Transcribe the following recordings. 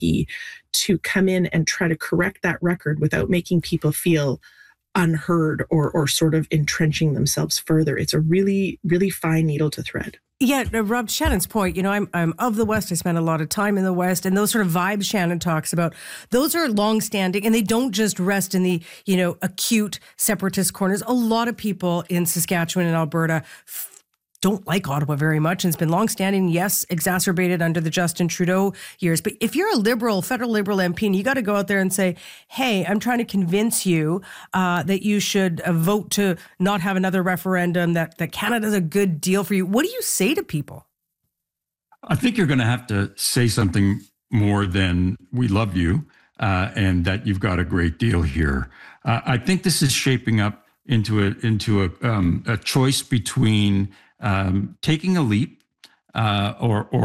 to come in and try to correct that record without making people feel unheard or sort of entrenching themselves further. It's a really, really fine needle to thread. Yeah, Rob, Shannon's point, I'm of the West. I spent a lot of time in the West, and those sort of vibes Shannon talks about, those are longstanding, and they don't just rest in the, acute separatist corners. A lot of people in Saskatchewan and Alberta don't like Ottawa very much, and it's been longstanding, yes, exacerbated under the Justin Trudeau years. But if you're a federal Liberal MP, and you got to go out there and say, hey, I'm trying to convince you that you should vote to not have another referendum, that Canada's a good deal for you. What do you say to people? I think you're going to have to say something more than we love you and that you've got a great deal here. I think this is shaping up into a choice between taking a leap, I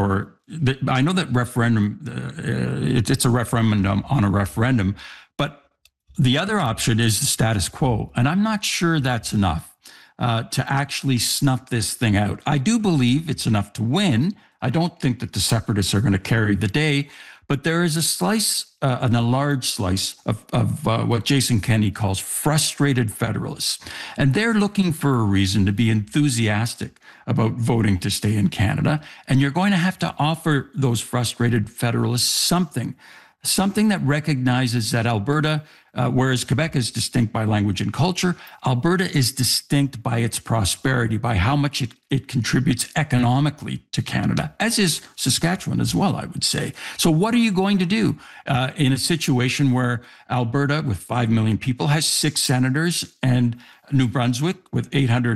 know that referendum, it's a referendum on a referendum, but the other option is the status quo. And I'm not sure that's enough to actually snuff this thing out. I do believe it's enough to win. I don't think that the separatists are going to carry the day, but there is a slice, a large slice of what Jason Kenney calls frustrated federalists. And they're looking for a reason to be enthusiastic about voting to stay in Canada. And you're going to have to offer those frustrated federalists something that recognizes that Alberta, whereas Quebec is distinct by language and culture, Alberta is distinct by its prosperity, by how much it contributes economically to Canada, as is Saskatchewan as well, I would say. So what are you going to do in a situation where Alberta, with 5 million people, has 6 senators, and New Brunswick, with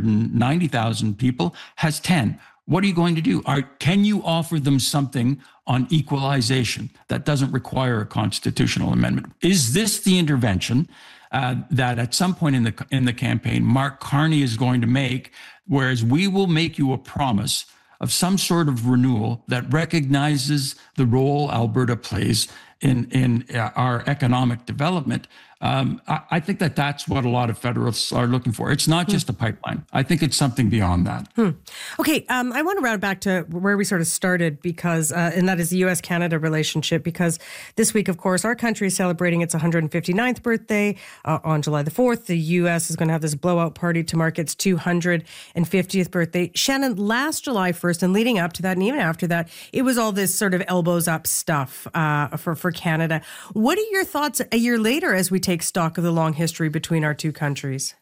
890,000 people, has 10? What are you going to do? Can you offer them something on equalization that doesn't require a constitutional amendment? Is this the intervention that at some point in the campaign, Mark Carney is going to make, whereas we will make you a promise of some sort of renewal that recognizes the role Alberta plays in our economic development? I think that's what a lot of federalists are looking for. It's not just a pipeline. I think it's something beyond that. Okay, I want to round back to where we sort of started, because, and that is the U.S.-Canada relationship, because this week, of course, our country is celebrating its 159th birthday on July the 4th. The U.S. is going to have this blowout party to mark its 250th birthday. Shannon, last July 1st, and leading up to that, and even after that, it was all this sort of elbows up stuff for Canada. What are your thoughts a year later as we take stock of the long history between our two countries?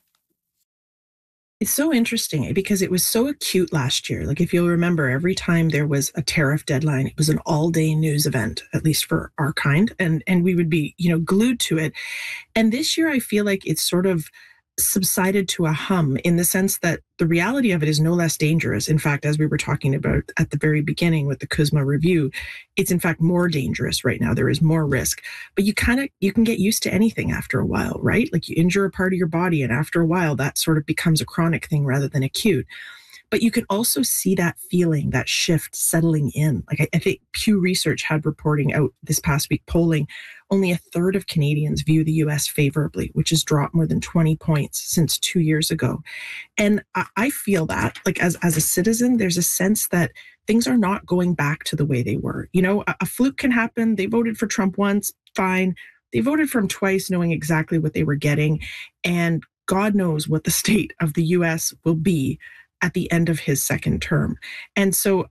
It's so interesting because it was so acute last year. Like, if you'll remember, every time there was a tariff deadline, it was an all-day news event, at least for our kind, and we would be, glued to it. And this year, I feel like it's sort of subsided to a hum, in the sense that the reality of it is no less dangerous. In fact, as we were talking about at the very beginning with the CUSMA review, it's in fact more dangerous right now. There is more risk, but you can get used to anything after a while, right? Like, you injure a part of your body, and after a while that sort of becomes a chronic thing rather than acute. But you can also see that feeling, that shift settling in. Like, I think Pew Research had reporting out this past week, polling, only a third of Canadians view the U.S. favorably, which has dropped more than 20 points since 2 years ago. And I feel that, like, as a citizen, there's a sense that things are not going back to the way they were. A fluke can happen. They voted for Trump once, fine. They voted for him twice, knowing exactly what they were getting. And God knows what the state of the U.S. will be at the end of his second term. And so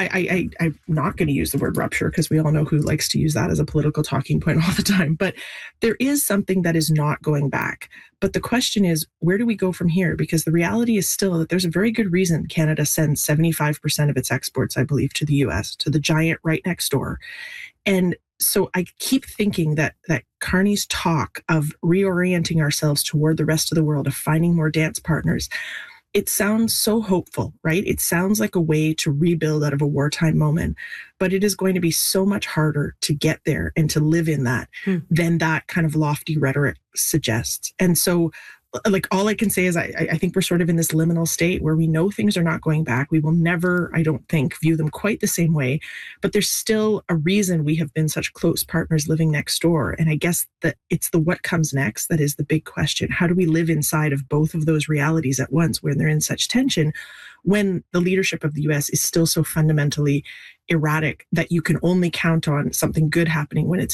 I'm not going to use the word rupture, because we all know who likes to use that as a political talking point all the time. But there is something that is not going back. But the question is, where do we go from here? Because the reality is still that there's a very good reason Canada sends 75% of its exports, I believe, to the US, to the giant right next door. And so I keep thinking that Carney's talk of reorienting ourselves toward the rest of the world, of finding more dance partners, it sounds so hopeful, right? It sounds like a way to rebuild out of a wartime moment, but it is going to be so much harder to get there and to live in that than that kind of lofty rhetoric suggests. And so, like, all I can say is I think we're sort of in this liminal state where we know things are not going back. We will never, I don't think, view them quite the same way, but there's still a reason we have been such close partners living next door. And I guess that it's the what comes next that is the big question. How do we live inside of both of those realities at once when they're in such tension, when the leadership of the US is still so fundamentally erratic that you can only count on something good happening when it's